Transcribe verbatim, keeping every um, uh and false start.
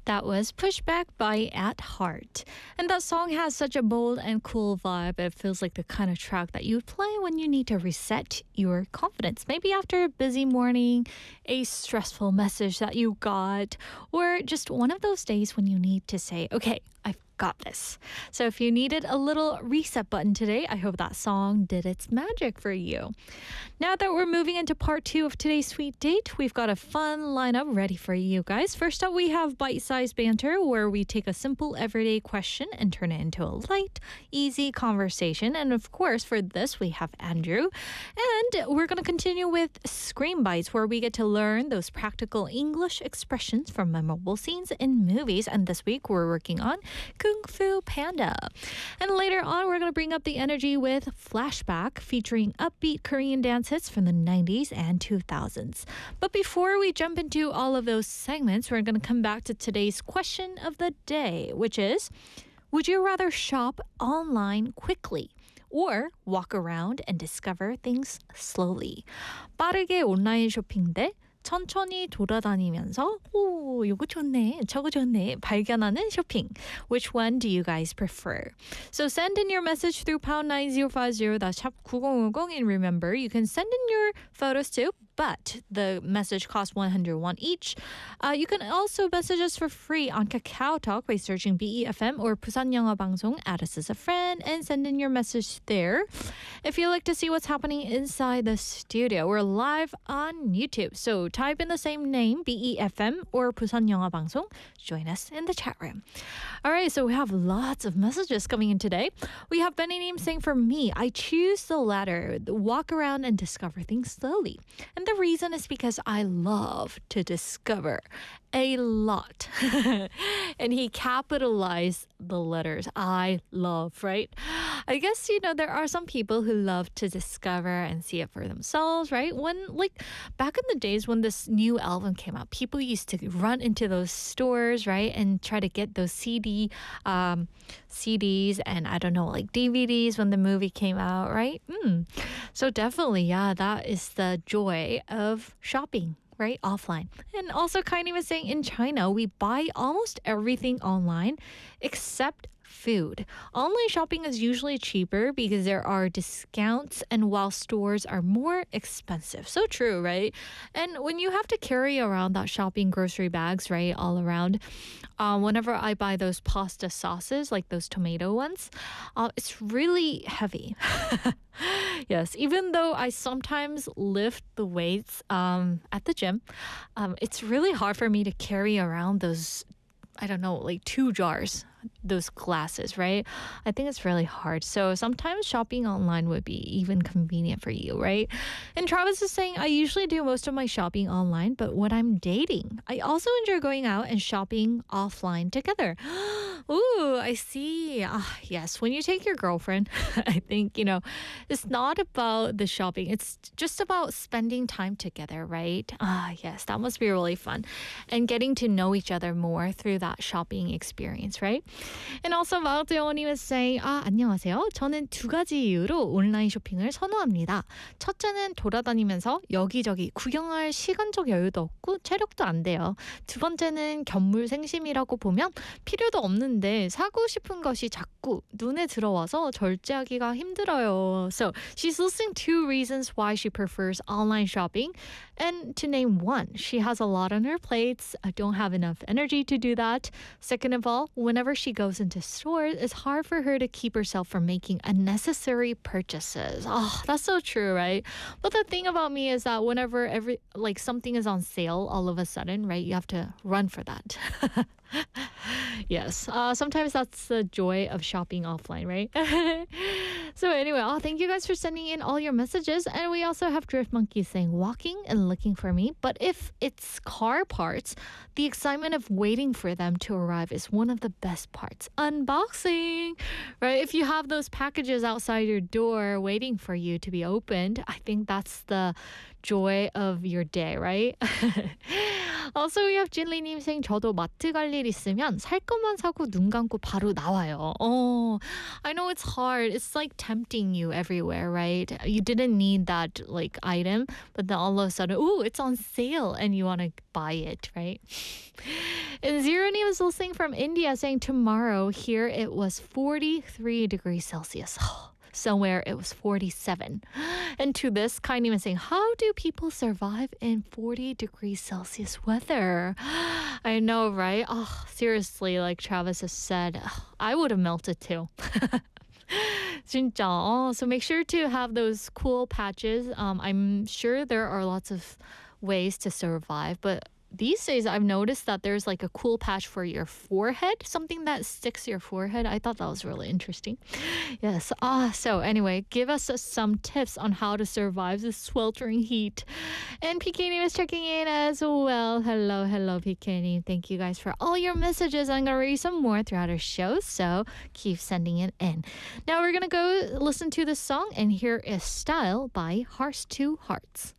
That was Pushback by At Heart. And that song has such a bold and cool vibe. It feels like the kind of track that you would play when you need to reset your confidence. Maybe after a busy morning, a stressful message that you got, or just one of those days when you need to say, okay, I've got this. So if you needed a little reset button today, I hope that song did its magic for you. Now that we're moving into part two of today's Sweet Date, we've got a fun lineup ready for you guys. First up, we have bite-sized banter, where we take a simple everyday question and turn it into a light, easy conversation. And of course, for this, we have Andrew. And we're going to continue with Screen Bites, where we get to learn those practical English expressions from memorable scenes in movies. And this week, we're working on Kung Fu Panda. And later on, we're going to bring up the energy with Flashback, featuring upbeat Korean dance hits from the nineties and two thousands. But before we jump into all of those segments, we're going to come back to today's question of the day, which is, would you rather shop online quickly or walk around and discover things slowly? 빠르게 온라인 쇼핑 대 천천히 돌아다니면서 오, 이거 좋네, 저거 좋네, 발견하는 쇼핑. Which one do you guys prefer? So send in your message through pound nine zero five zero, that's 샵 구공오공, and remember, you can send in your photos too, but the message costs one hundred won each. Uh, you can also message us for free on Kakao Talk by searching B E F M or Busan 영어 방송, add us as a friend, and send in your message there. If you'd like to see what's happening inside the studio, we're live on YouTube. So type in the same name, B E F M or Busan 영어 방송. Join us in the chat room. All right, so we have lots of messages coming in today. We have Benny Neem saying, for me, I choose the latter, walk around and discover things slowly. And the reason is because I love to discover a lot. And he capitalized the letters I love, right? I guess, you know, there are some people who love to discover and see it for themselves, right? When, like, back in the days when this new album came out, people used to run into those stores, right? And try to get those C D, um, C Ds and, I don't know, like D V Ds when the movie came out, right? Mm. So definitely, yeah, that is the joy of shopping, right? Offline. And also Kaini was saying, in China, we buy almost everything online except food. Online shopping is usually cheaper because there are discounts, and while stores are more expensive. So true, right? And when you have to carry around that shopping grocery bags, right, all around, um, whenever I buy those pasta sauces, like those tomato ones, uh, it's really heavy. Yes, even though I sometimes lift the weights um, at the gym, um, it's really hard for me to carry around those, I don't know, like two jars, those glasses, right? I think it's really hard. So sometimes shopping online would be even convenient for you, right? And Travis is saying, I usually do most of my shopping online, but when I'm dating, I also enjoy going out and shopping offline together. Ooh, I see. Ah, yes, when you take your girlfriend, I think, you know, it's not about the shopping. It's just about spending time together, right? Ah, yes, that must be really fun. And getting to know each other more through that shopping experience, right? And also 마우트영원님 is saying, 아, 안녕하세요. 저는 두 가지 이유로 온라인 쇼핑을 선호합니다. 첫째는 돌아다니면서 여기저기 구경할 시간적 여유도 없고 체력도 안 돼요. 두 번째는 견물생심이라고 보면 필요도 없는데 사고 싶은 것이 자꾸 눈에 들어와서 절제하기가 힘들어요. So she's listing two reasons why she prefers online shopping. And to name one, she has a lot on her plates. I don't have enough energy to do that. Second of all, whenever she goes into stores, it's hard for her to keep herself from making unnecessary purchases. Oh, that's so true, right? But the thing about me is that whenever every like something is on sale, all of a sudden, right, you have to run for that. Yes, uh, sometimes that's the joy of shopping offline, right? So anyway, oh, thank you guys for sending in all your messages. And we also have Drift Monkey saying walking and looking for me. But if it's car parts, the excitement of waiting for them to arrive is one of the best parts. Unboxing, right? If you have those packages outside your door waiting for you to be opened, I think that's the joy of your day, right? Also, we have 진리님 saying 저도 마트 갈 일 있으면 살 것만 사고 눈 감고 바로 나와요. Oh, I know it's hard. It's like tempting you everywhere, right? You didn't need that like item, but then all of a sudden, ooh, it's on sale and you want to buy it, right? And Zironi was listening from India saying tomorrow here it was forty-three degrees Celsius. Somewhere it was forty-seven. And to this, Kaini was saying, how do people survive in forty degrees Celsius weather? I know, right? Oh, seriously, like Travis has said, I would have melted too. 진짜. Oh, so make sure to have those cool patches. Um, I'm sure there are lots of ways to survive, but these days I've noticed that there's like a cool patch for your forehead, something that sticks to your forehead. I thought that was really interesting. Yes. Ah, so anyway, give us uh, some tips on how to survive the sweltering heat. And P K is checking in as well. Hello, hello, P K. Thank you guys for all your messages. I'm going to read some more throughout our show, so keep sending it in. Now we're going to go listen to the song, and here is Style by Hearts to Hearts.